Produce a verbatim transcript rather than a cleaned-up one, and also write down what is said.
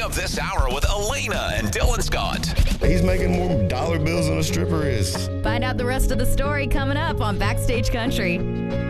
up this hour with Elena and Dylan Scott. He's making more dollar bills than a stripper is. Find out the rest of the story coming up on Backstage Country.